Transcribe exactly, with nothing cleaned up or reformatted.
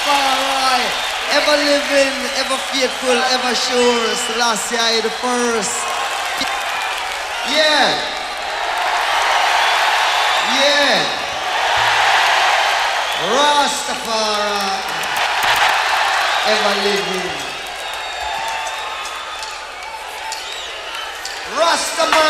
Rastafari, ever living, ever faithful, ever sure. Selassie I the first. Yeah. Yeah. Rastafari, ever living. Rastaman.